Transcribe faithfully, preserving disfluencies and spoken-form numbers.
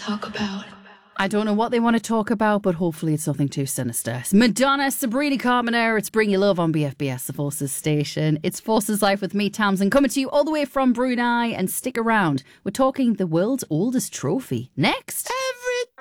talk about? I don't know what they want to talk about, but hopefully it's nothing too sinister. It's Madonna, Sabrina Carmenere. It's Bring You Love on B F B S, the Forces station. It's Forces Life with me, Tamsin, coming to you all the way from Brunei. And stick around. We're talking the world's oldest trophy. Next.